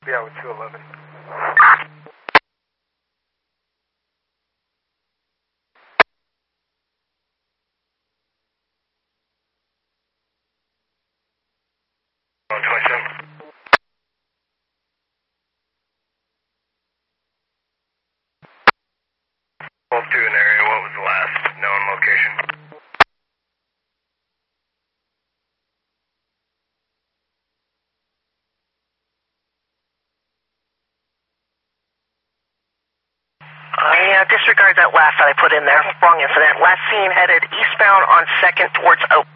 Yeah, with 211. On 27. 12-2 in area, what was the last known location? Disregard that last that I put in there. Wrong incident. Last seen headed eastbound on 2nd towards Oak.